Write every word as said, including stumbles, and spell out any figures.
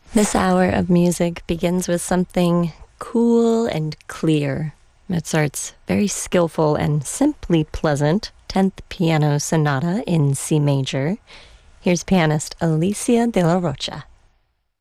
This hour of music begins with something cool and clear. Mozart's very skillful and simply pleasant tenth Piano Sonata in C major. Here's pianist Alicia de la Rocha.